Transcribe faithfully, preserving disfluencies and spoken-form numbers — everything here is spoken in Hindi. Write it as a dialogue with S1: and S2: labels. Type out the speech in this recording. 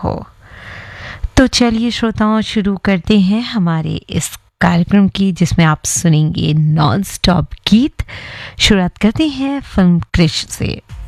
S1: हो। तो चलिए श्रोताओं, शुरू करते हैं हमारे इस कार्यक्रम की, जिसमें आप सुनेंगे नॉन स्टॉप गीत। शुरुआत करते हैं फिल्म क्रिश से।